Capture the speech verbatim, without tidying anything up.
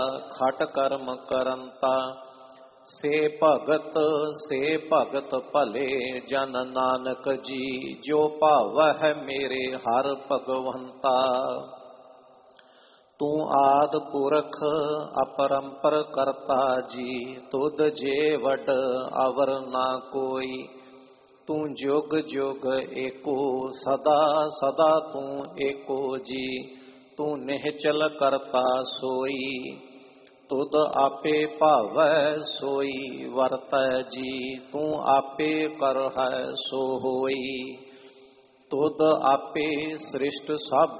ਖਟ ਕਰਮ ਕਰੰਤਾ। ਸੇ ਭਗਤ ਸੇ ਭਗਤ ਭਲੇ ਜਨ ਨਾਨਕ ਜੀ, ਜੋ ਭਾਵਹਿ ਮੇਰੇ ਹਰਿ ਭਗਵੰਤਾ। ਤੂੰ ਆਦਿ ਪੁਰਖ ਅਪਰੰਪਰ ਕਰਤਾ ਜੀ, ਤੁਧ ਜੇ ਵਡ ਅਵਰ ਨਾ ਕੋਈ। ਤੂੰ ਜੁਗ ਜੁਗ ਏਕੋ ਸਦਾ ਸਦਾ ਤੂੰ ਏਕੋ ਜੀ, ਤੂੰ ਨਿਹਚਲ ਕਰਤਾ ਸੋਈ। ਤੁਧ ਆਪੇ ਭਾਵੈ ਸੋਈ ਵਰਤੈ ਜੀ, ਤੂੰ ਆਪੇ ਕਰਹਿ ਸੋ ਹੋਈ। ਤੁਧ ਆਪੇ ਸ੍ਰਿਸ਼ਟ ਸਭ